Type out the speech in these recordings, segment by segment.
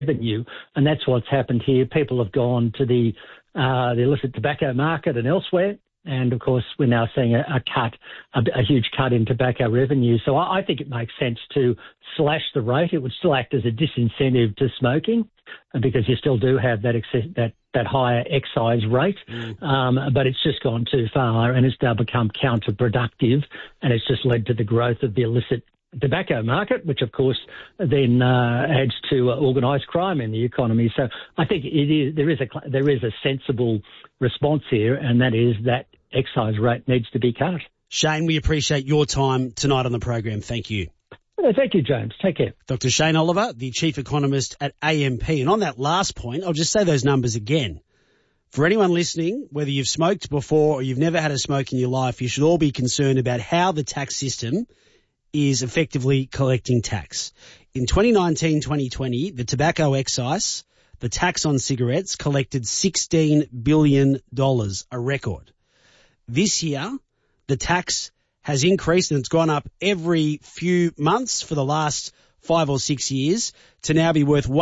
revenue, and that's what's happened here. People have gone to the illicit tobacco market and elsewhere, and of course we're now seeing a huge cut in tobacco revenue. So I think it makes sense to slash the rate. It would still act as a disincentive to smoking, because you still do have that higher excise rate, but it's just gone too far, and it's now become counterproductive, and it's just led to the growth of the illicit tobacco market, which of course then adds to organised crime in the economy. So I think there is a sensible response here, and that is that excise rate needs to be cut. Shane, we appreciate your time tonight on the program. Thank you. Thank you, James. Take care. Dr. Shane Oliver, the Chief Economist at AMP. And on that last point, I'll just say those numbers again. For anyone listening, whether you've smoked before or you've never had a smoke in your life, you should all be concerned about how the tax system is effectively collecting tax. In 2019-2020, the tobacco excise, the tax on cigarettes, collected $16 billion, a record. This year, the tax has increased, and it's gone up every few months for the last 5 or 6 years to now be worth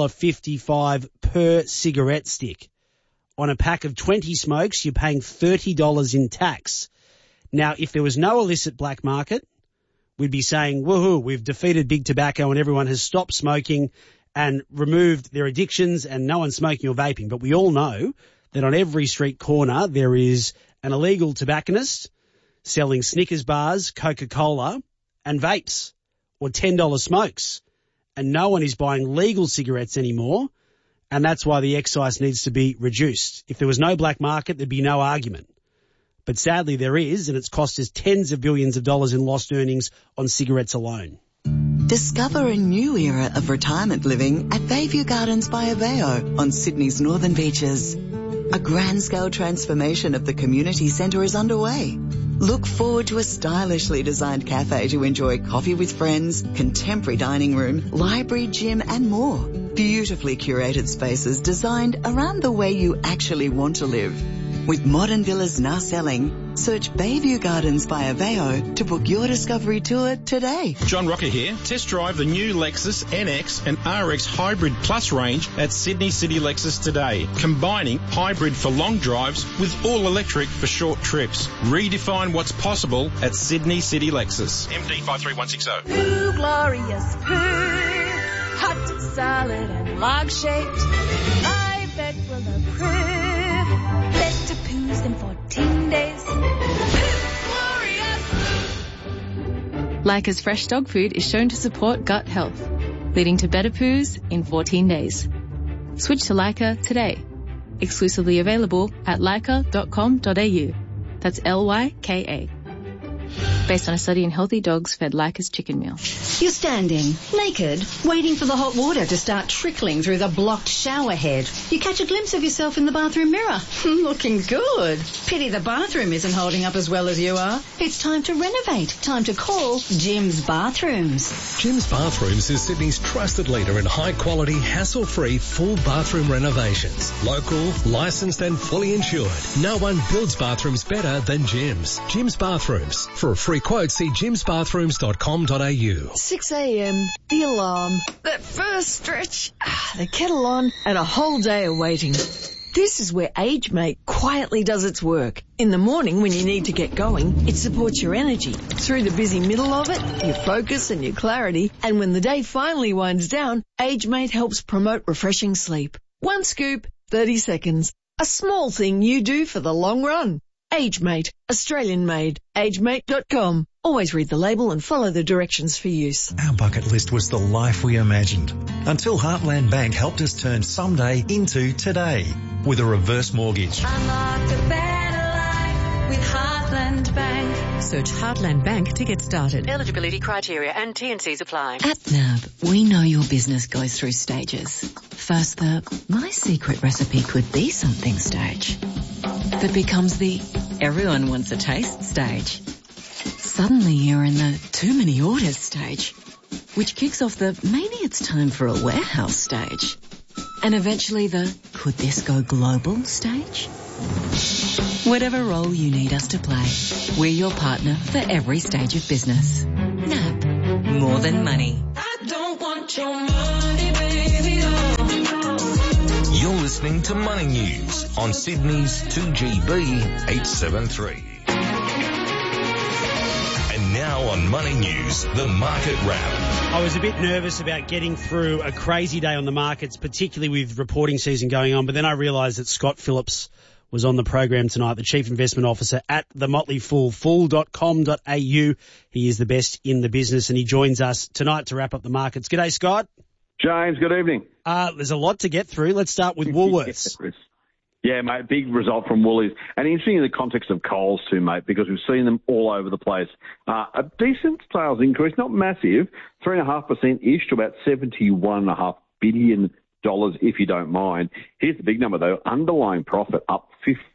$1.55 per cigarette stick. On a pack of 20 smokes, you're paying $30 in tax. Now, if there was no illicit black market, we'd be saying, woohoo, we've defeated big tobacco and everyone has stopped smoking and removed their addictions and no one's smoking or vaping. But we all know that on every street corner there is an illegal tobacconist selling Snickers bars, Coca-Cola and vapes or $10 smokes. And no one is buying legal cigarettes anymore, and that's why the excise needs to be reduced. If there was no black market, there'd be no argument. But sadly there is, and it's cost us tens of billions of dollars in lost earnings on cigarettes alone. Discover a new era of retirement living at Bayview Gardens by Aveo on Sydney's northern beaches. A grand-scale transformation of the community centre is underway. Look forward to a stylishly designed cafe to enjoy coffee with friends, contemporary dining room, library, gym and more. Beautifully curated spaces designed around the way you actually want to live. With modern villas now selling, search Bayview Gardens by Aveo to book your discovery tour today. John Rocker here. Test drive the new Lexus NX and RX Hybrid Plus range at Sydney City Lexus today, combining hybrid for long drives with all electric for short trips. Redefine what's possible at Sydney City Lexus. MD 53160. Poo, glorious poo, hot, solid and log-shaped. I bet we'll approve. Better poos in 14 days. Leica's fresh dog food is shown to support gut health, leading to better poos in 14 days. Switch to Leica today. Exclusively available at leica.com.au. That's Lyka. Based on a study in healthy dogs fed Leica's chicken meal. You're standing, naked, waiting for the hot water to start trickling through the blocked shower head. You catch a glimpse of yourself in the bathroom mirror. Looking good. Pity the bathroom isn't holding up as well as you are. It's time to renovate. Time to call Jim's Bathrooms. Jim's Bathrooms is Sydney's trusted leader in high-quality, hassle-free, full bathroom renovations. Local, licensed and fully insured. No one builds bathrooms better than Jim's. Jim's Bathrooms. For a free quote, see jimsbathrooms.com.au. 6 a.m, the alarm, that first stretch, the kettle on, and a whole day of waiting. This is where AgeMate quietly does its work. In the morning when you need to get going, it supports your energy. Through the busy middle of it, your focus and your clarity. And when the day finally winds down, AgeMate helps promote refreshing sleep. One scoop, 30 seconds. A small thing you do for the long run. AgeMate, Australian made. AgeMate.com. Always read the label and follow the directions for use. Our bucket list was the life we imagined, until Heartland Bank helped us turn someday into today with a reverse mortgage. Unlocked a better life with Heartland Bank. Search Heartland Bank to get started. Eligibility criteria and T&Cs apply. At NAB, we know your business goes through stages. First, the my secret recipe could be something stage that becomes the everyone wants a taste stage. Suddenly you're in the too many orders stage, which kicks off the maybe it's time for a warehouse stage. And eventually the could this go global stage? Whatever role you need us to play, we're your partner for every stage of business. NAB, more than money. I don't want your money, baby. listening to Money News on Sydney's 2GB 873. And now on Money News, the Market Wrap. I was a bit nervous about getting through a crazy day on the markets, particularly with reporting season going on, but then I realised that Scott Phillips was on the program tonight, the Chief Investment Officer at The Motley Fool, fool.com.au. He is the best in the business, and he joins us tonight to wrap up the markets. G'day, Scott. James, good evening. There's a lot to get through. Let's start with Woolworths. Yeah, mate, big result from Woolies. And interesting in the context of Coles too, mate, because we've seen them all over the place. A decent sales increase, not massive, 3.5%-ish to about $71.5 billion, if you don't mind. Here's the big number, though. Underlying profit up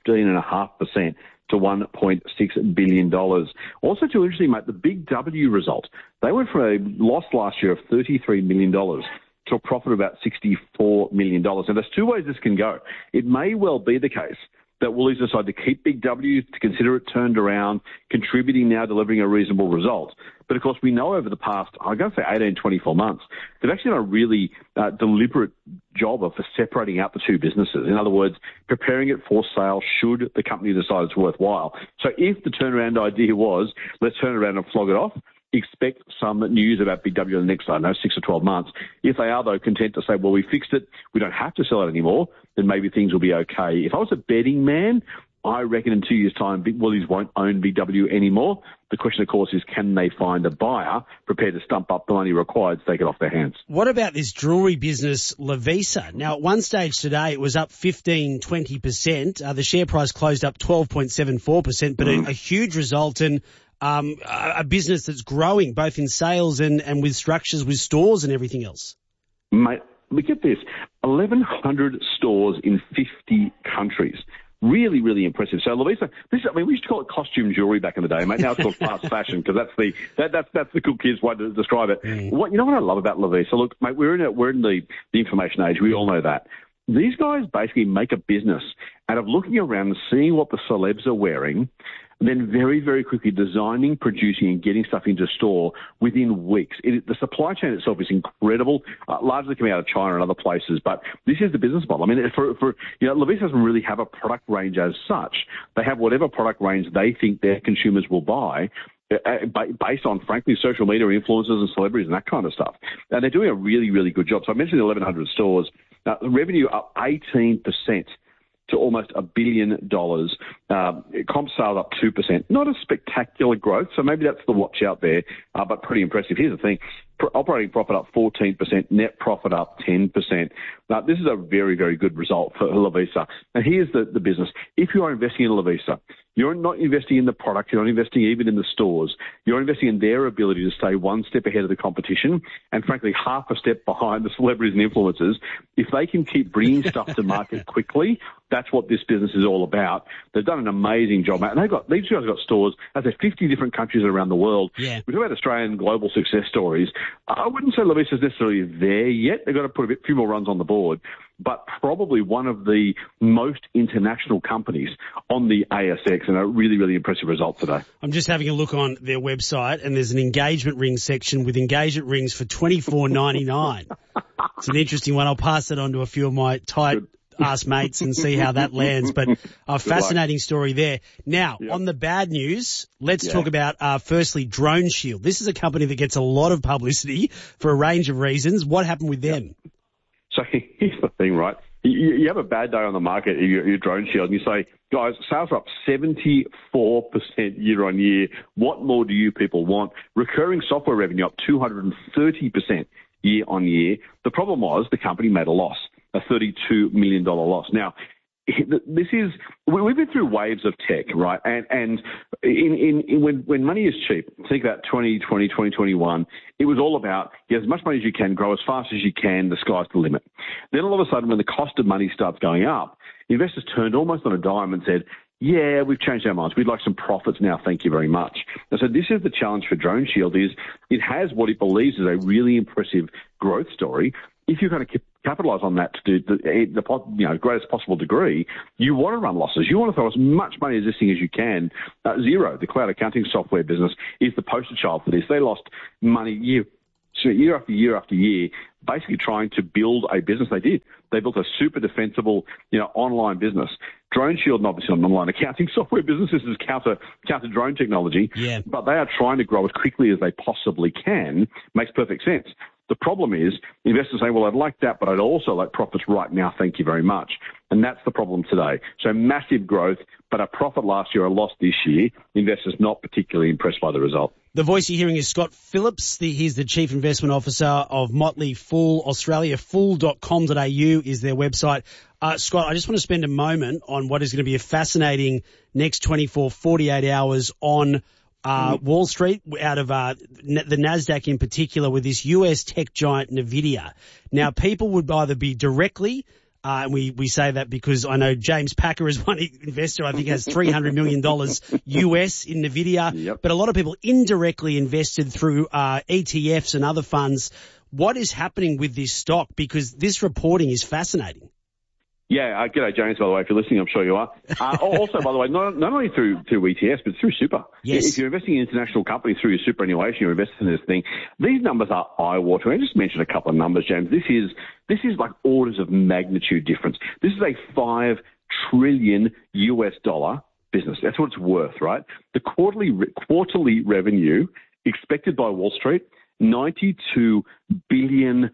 15.5% to $1.6 billion. Also, too interesting, mate, the Big W result. They went from a loss last year of $33 million to a profit of about $64 million. And there's two ways this can go. It may well be the case that Woolies decide to keep Big W, to consider it turned around, contributing now, delivering a reasonable result. But, of course, we know over the past, I'm going to say 18, 24 months, they've actually done a really deliberate job of separating out the two businesses. In other words, preparing it for sale should the company decide it's worthwhile. So if the turnaround idea was, let's turn around and flog it off, expect some news about Big W in the next, 6 or 12 months. If they are, though, content to say, well, we fixed it, we don't have to sell it anymore, then maybe things will be okay. If I was a betting man, I reckon in 2 years' time, Woolies won't own Big W anymore. The question, of course, is can they find a buyer prepared to stump up the money required to take it off their hands? What about this jewellery business, Lovisa? Now, at one stage today, it was up 15-20%. The share price closed up 12.74%, but a huge result and a business that's growing both in sales and with structures, with stores and everything else. Mate, look at this. 1,100 stores in 50 countries. Really, really impressive. So Lovisa, we used to call it costume jewelry back in the day, mate. Now it's called fast fashion because that's the cool kids way to describe it. What I love about Lovisa? Look, mate, we're in the information age. We all know that. These guys basically make a business out of looking around and seeing what the celebs are wearing, and then very, very quickly designing, producing, and getting stuff into store within weeks. The supply chain itself is incredible, largely coming out of China and other places, but this is the business model. I mean, Lovisa doesn't really have a product range as such. They have whatever product range they think their consumers will buy, based on, frankly, social media influencers and celebrities and that kind of stuff. And they're doing a really, really good job. So I mentioned the 1,100 stores. Now, the revenue up 18% to almost $1 billion. Comp sales up 2%. Not a spectacular growth, so maybe that's the watch out there, but pretty impressive. Here's the thing. Operating profit up 14%, net profit up 10%. Now, this is a very, very good result for Lovisa. And here's the business. If you are investing in Lovisa, you're not investing in the product. You're not investing even in the stores. You're investing in their ability to stay one step ahead of the competition and, frankly, half a step behind the celebrities and influencers. If they can keep bringing stuff to market quickly, that's what this business is all about. They've done an amazing job, mate. And these guys have got stores, as I say, 50 different countries around the world. Yeah. We talk about Australian global success stories. I wouldn't say Lovisa's necessarily there yet. They've got to put a few more runs on the board, but probably one of the most international companies on the ASX, and a really, really impressive result today. I'm just having a look on their website, and there's an engagement ring section with engagement rings for $24.99. It's an interesting one. I'll pass it on to a few of my tight-ass mates and see how that lands, but a fascinating story there. Now, on the bad news, let's talk about, firstly, Drone Shield. This is a company that gets a lot of publicity for a range of reasons. What happened with them? So here's the thing, right? You have a bad day on the market, your Drone Shield, and you say, guys, sales are up 74% year on year. What more do you people want? Recurring software revenue up 230% year on year. The problem was the company made a loss, a $32 million loss. Now, we've been through waves of tech, right? And when money is cheap, think about 2020, 2021, it was all about get as much money as you can, grow as fast as you can, the sky's the limit. Then all of a sudden, when the cost of money starts going up, investors turned almost on a dime and said, yeah, we've changed our minds. We'd like some profits now. Thank you very much. And so this is the challenge for Drone Shield is it has what it believes is a really impressive growth story. If you're going to capitalise on that to the greatest possible degree, you want to run losses. You want to throw as much money as this thing as you can. Xero, the cloud accounting software business, is the poster child for this. They lost money year after year after year, basically trying to build a business. They did. They built a super defensible, online business. DroneShield, obviously an online accounting software business. This is counter drone technology. Yeah. But they are trying to grow as quickly as they possibly can. Makes perfect sense. The problem is investors say, well, I'd like that, but I'd also like profits right now. Thank you very much. And that's the problem today. So massive growth, but a profit last year, a loss this year. Investors not particularly impressed by the result. The voice you're hearing is Scott Phillips. He's the Chief Investment Officer of Motley Fool Australia. Fool.com.au is their website. Scott, I just want to spend a moment on what is going to be a fascinating next 24, 48 hours on Wall Street, out of the NASDAQ in particular, with this US tech giant NVIDIA. Now, people would either be directly, and we say that because I know James Packer is one investor, I think has $300 million US in NVIDIA, Yep. but a lot of people indirectly invested through ETFs and other funds. What is happening with this stock? Because this reporting is fascinating. Yeah, g'day, James, by the way. If you're listening, I'm sure you are. Also, by the way, not only through ETFs, but through super. Yes. If you're investing in international companies through your superannuation, you're investing in this thing. These numbers are eye-watering. I just mentioned a couple of numbers, James. This is like orders of magnitude difference. This is a $5 trillion US business. That's what it's worth, right? The quarterly revenue expected by Wall Street, $92 billion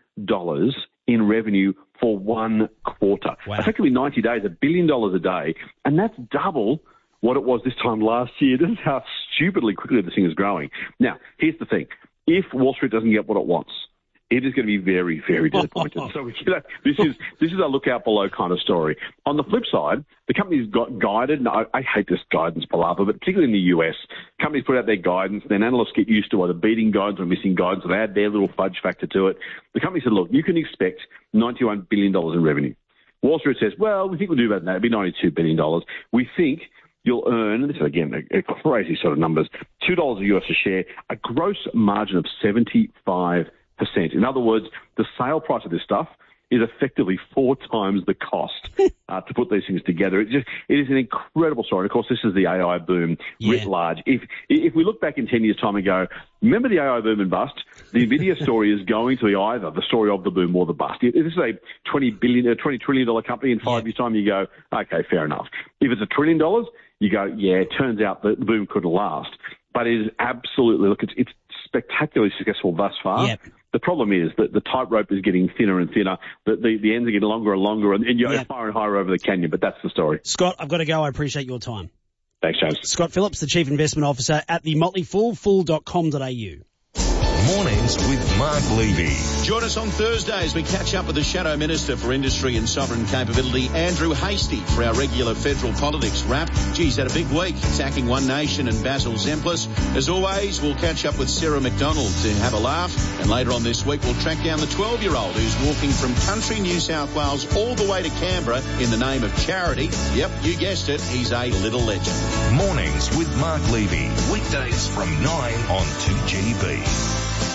in revenue for one quarter. Wow. Effectively 90 days, $1 billion a day. And that's double what it was this time last year. This is how stupidly quickly this thing is growing. Now, here's the thing. If Wall Street doesn't get what it wants, it is going to be very, very disappointed. So, this is a look out below kind of story. On the flip side, the company's got guided, and I hate this guidance palaver, but particularly in the US, companies put out their guidance, then analysts get used to either beating guidance or missing guidance, and they add their little fudge factor to it. The company said, look, you can expect $91 billion in revenue. Wall Street says, well, we think we'll do better than that. It'll be $92 billion. We think you'll earn, this is again a crazy sort of numbers, $2 US a share, a gross margin of 75%. In other words, the sale price of this stuff is effectively 4 times the cost to put these things together. It is an incredible story. And of course, this is the AI boom writ large. If we look back in 10 years' time and go, remember the AI boom and bust? The NVIDIA story is going to be either the story of the boom or the bust. If this is a $20 trillion company in 5 years' time, you go, okay, fair enough. If it's $1 trillion, you go, yeah, it turns out the boom couldn't last. But it is absolutely, look, it's spectacularly successful thus far. Yep. The problem is that the tightrope is getting thinner and thinner. The ends are getting longer and longer, and you're higher and higher over the canyon. But that's the story. Scott, I've got to go. I appreciate your time. Thanks, James. Scott Phillips, the Chief Investment Officer at the Motley Fool, fool.com.au. Mornings with Mark Levy. Join us on Thursday as we catch up with the Shadow Minister for Industry and Sovereign Capability, Andrew Hastie, for our regular federal politics wrap. Geez, had a big week, attacking One Nation and Basil Zemplis. As always, we'll catch up with Sarah McDonald to have a laugh. And later on this week, we'll track down the 12-year-old who's walking from country New South Wales all the way to Canberra in the name of charity. Yep, you guessed it, he's a little legend. Mornings with Mark Levy. Weekdays from 9 on 2GB.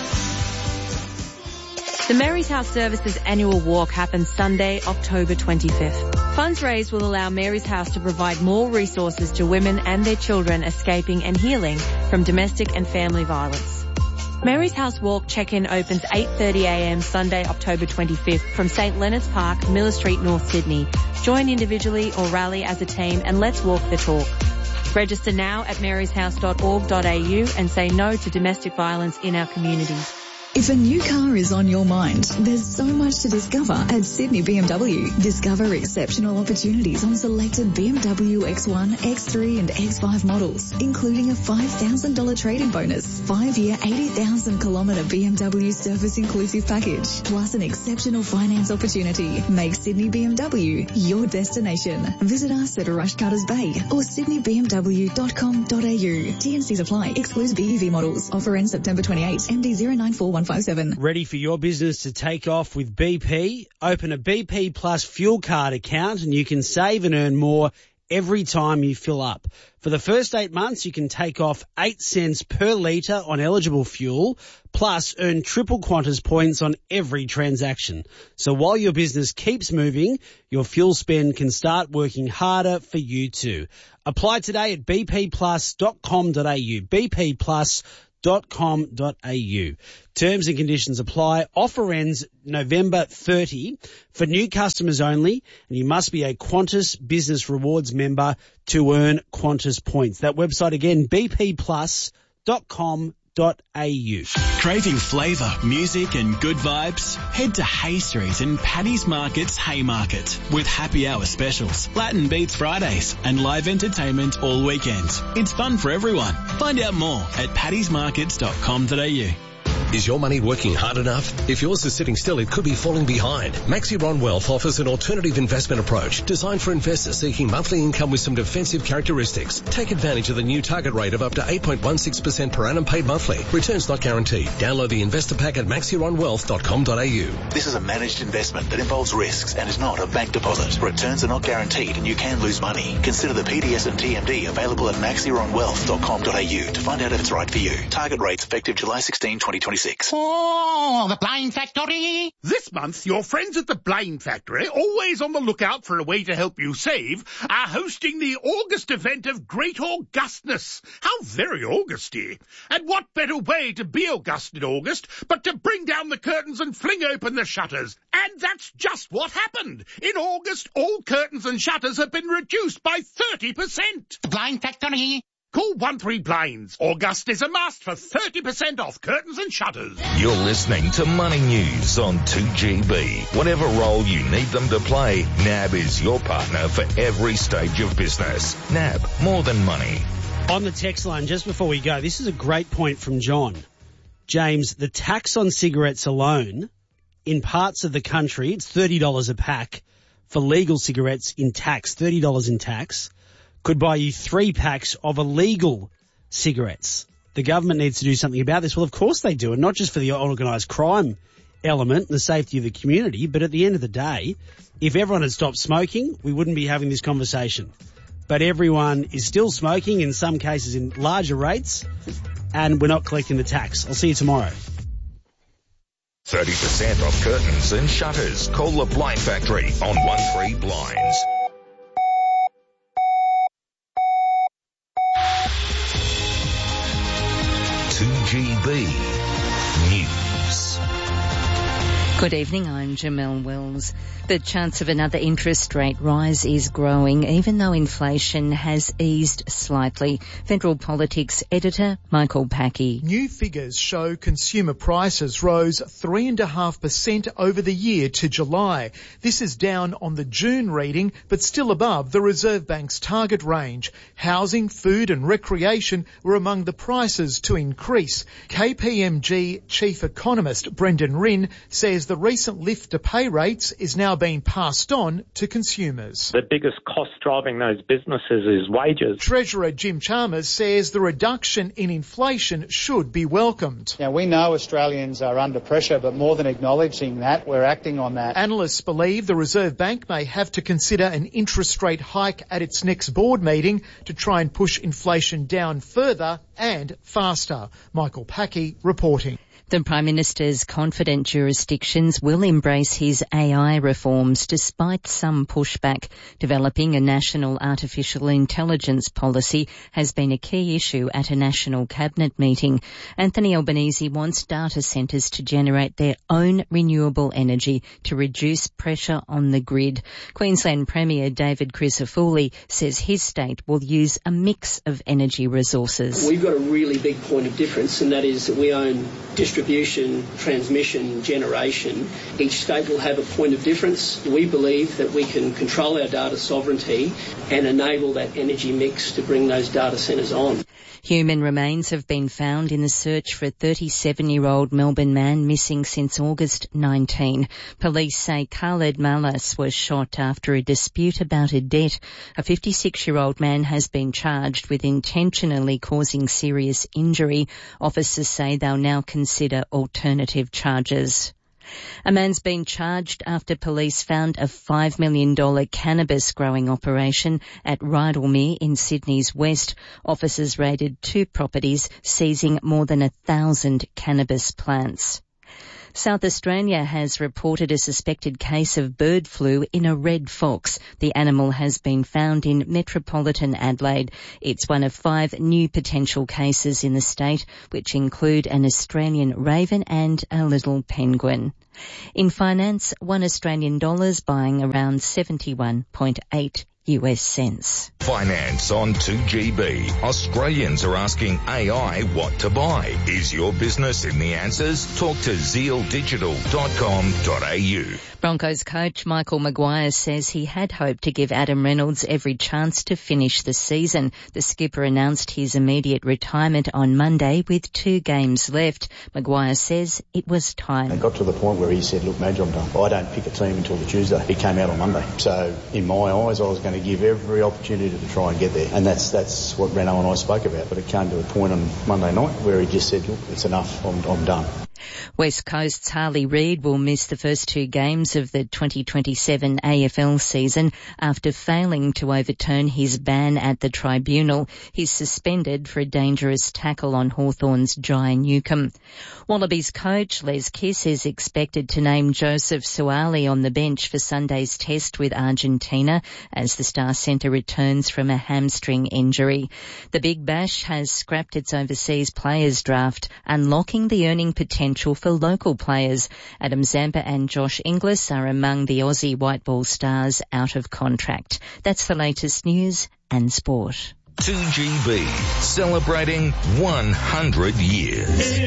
The Mary's House Services annual walk happens Sunday, October 25th. Funds raised will allow Mary's House to provide more resources to women and their children escaping and healing from domestic and family violence. Mary's House Walk check-in opens 8:30am Sunday, October 25th from St Leonard's Park, Miller Street, North Sydney. Join individually or rally as a team and let's walk the talk. Register now at maryshouse.org.au and say no to domestic violence in our community. If a new car is on your mind, there's so much to discover at Sydney BMW. Discover exceptional opportunities on selected BMW X1, X3 and X5 models, including a $5,000 trade-in bonus, 5-year 80,000 kilometre BMW service inclusive package, plus an exceptional finance opportunity. Make Sydney BMW your destination. Visit us at Rushcutters Bay or sydneybmw.com.au. T&Cs apply. Excludes BEV models. Offer ends September 28. MD 094157. Ready for your business to take off with BP? Open a BP Plus fuel card account and you can save and earn more every time you fill up. For the first 8 months, you can take off 8 cents per litre on eligible fuel, plus earn triple Qantas points on every transaction. So while your business keeps moving, your fuel spend can start working harder for you too. Apply today at bpplus.com.au. bpplus.com.au. Terms and conditions apply. Offer ends November 30 for new customers only, and you must be a Qantas Business Rewards member to earn Qantas points. That website again, bpplus.com.au. Craving flavour, music and good vibes? Head to Hay Street and Paddy's Market's Haymarket with happy hour specials, Latin Beats Fridays and live entertainment all weekend. It's fun for everyone. Find out more at paddysmarkets.com.au. Is your money working hard enough? If yours is sitting still, it could be falling behind. Maxiron Wealth offers an alternative investment approach designed for investors seeking monthly income with some defensive characteristics. Take advantage of the new target rate of up to 8.16% per annum paid monthly. Returns not guaranteed. Download the investor pack at maxironwealth.com.au. This is a managed investment that involves risks and is not a bank deposit. Returns are not guaranteed and you can lose money. Consider the PDS and TMD available at maxironwealth.com.au to find out if it's right for you. Target rates effective July 16, 2026. Oh, the Blind Factory! This month, your friends at the Blind Factory, always on the lookout for a way to help you save, are hosting the August event of Great Augustness. How very Augusty! And what better way to be August in August but to bring down the curtains and fling open the shutters? And that's just what happened. In August, all curtains and shutters have been reduced by 30%. The Blind Factory! Call 13Blinds. August is a must for 30% off curtains and shutters. You're listening to Money News on 2GB. Whatever role you need them to play, NAB is your partner for every stage of business. NAB, more than money. On the text line, just before we go, this is a great point from John. James, the tax on cigarettes alone, in parts of the country, it's $30 a pack for legal cigarettes in tax, $30 in tax. Could buy you 3 packs of illegal cigarettes. The government needs to do something about this. Well, of course they do, and not just for the organised crime element and the safety of the community, but at the end of the day, if everyone had stopped smoking, we wouldn't be having this conversation. But everyone is still smoking, in some cases in larger rates, and we're not collecting the tax. I'll see you tomorrow. 30% off curtains and shutters. Call the Blind Factory on 13Blinds. GB News. Good evening, I'm Jamelle Wells. The chance of another interest rate rise is growing, even though inflation has eased slightly. Federal Politics editor Michael Packy. New figures show consumer prices rose 3.5% over the year to July. This is down on the June reading, but still above the Reserve Bank's target range. Housing, food and recreation were among the prices to increase. KPMG Chief Economist Brendan Rinn says the recent lift to pay rates is now being passed on to consumers. The biggest cost driving those businesses is wages. Treasurer Jim Chalmers says the reduction in inflation should be welcomed. Now, we know Australians are under pressure, but more than acknowledging that, we're acting on that. Analysts believe the Reserve Bank may have to consider an interest rate hike at its next board meeting to try and push inflation down further and faster. Michael Packy reporting. The Prime Minister's confident jurisdictions will embrace his AI reforms despite some pushback. Developing a national artificial intelligence policy has been a key issue at a national cabinet meeting. Anthony Albanese wants data centres to generate their own renewable energy to reduce pressure on the grid. Queensland Premier David Crisafulli says his state will use a mix of energy resources. We've got a really big point of difference, and that is that we own distribution, transmission, generation. Each state will have a point of difference. We believe that we can control our data sovereignty and enable that energy mix to bring those data centres on. Human remains have been found in the search for a 37-year-old Melbourne man missing since August 19. Police say Khaled Malas was shot after a dispute about a debt. A 56-year-old man has been charged with intentionally causing serious injury. Officers say they'll now consider alternative charges. A man's been charged after police found a $5 million cannabis growing operation at Rydalmere in Sydney's west. Officers raided 2 properties, seizing more than 1,000 cannabis plants. South Australia has reported a suspected case of bird flu in a red fox. The animal has been found in metropolitan Adelaide. It's one of 5 new potential cases in the state, which include an Australian raven and a little penguin. In finance, $1 buying around 71.8 US cents. Finance on 2GB. Australians are asking AI what to buy. Is your business in the answers? Talk to zealdigital.com.au. Broncos coach Michael Maguire says he had hoped to give Adam Reynolds every chance to finish the season. The skipper announced his immediate retirement on Monday with 2 games left. Maguire says it was time. It got to the point where he said, look, Madge, I'm done. I don't pick a team until the Tuesday. He came out on Monday. So in my eyes, I was going to give every opportunity to try and get there. And that's what Renault and I spoke about. But it came to a point on Monday night where he just said, look, it's enough. I'm done. West Coast's Harley Reid will miss the first 2 games of the 2027 AFL season after failing to overturn his ban at the tribunal. He's suspended for a dangerous tackle on Hawthorn's Jai Newcombe. Wallabies coach Les Kiss is expected to name Joseph Suaalii on the bench for Sunday's test with Argentina as the Star Centre returns from a hamstring injury. The Big Bash has scrapped its overseas players draft, unlocking the earning potential for local players. Adam Zampa and Josh Inglis are among the Aussie white ball stars out of contract. That's the latest news and sport. 2GB, celebrating 100 years.